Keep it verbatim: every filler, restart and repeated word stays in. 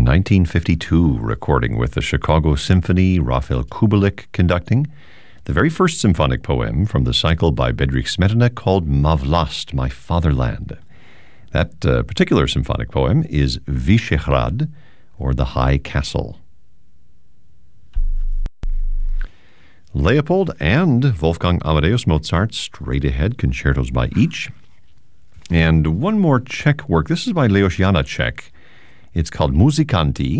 nineteen fifty-two recording with the Chicago Symphony, Raphael Kubelik conducting. The very first symphonic poem from the cycle by Bedřich Smetana called Ma Vlast, My Fatherland. That uh, particular symphonic poem is Vyšehrad, or The High Castle. Leopold and Wolfgang Amadeus Mozart, straight ahead, concertos by each. And one more Czech work. This is by Leos Janáček. It's called Muzikanti.